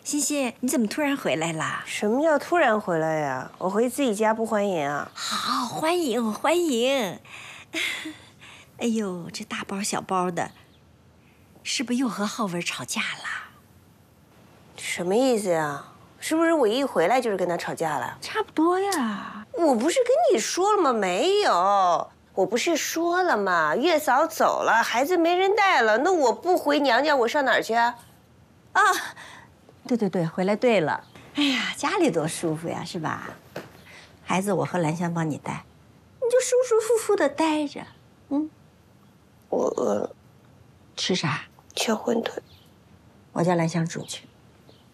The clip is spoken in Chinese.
欣欣，你怎么突然回来啦？ 什么叫突然回来呀？我回自己家不欢迎啊！ 好，欢迎欢迎。哎呦，这大包小包的，是不是又和浩文吵架了？ 什么意思呀？是不是我一回来就是跟他吵架了？ 差不多呀。 我不是跟你说了吗？没有，我不是说了吗？月嫂走了，孩子没人带了，那我不回娘家，我上哪儿去啊？ 啊，对对对，回来对了。哎呀，家里多舒服呀，是吧？孩子，我和兰香帮你带，你就舒舒服服的待着。嗯， 我饿了， 吃啥？ 切馄饨。 我叫兰香煮去。